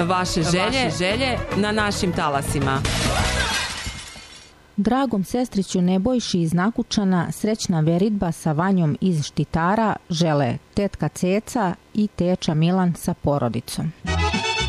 vaše želje na našim talasima. Dragom sestriću Nebojši iz Nakučana srećna veridba sa Vanjom iz Štitara žele tetka Ceca i teča Milan sa porodicom.